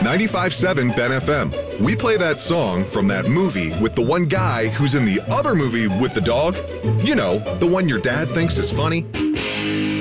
95.7 Ben FM. We play that song from that movie with the one guy who's in the other movie with the dog. You know, the one your dad thinks is funny.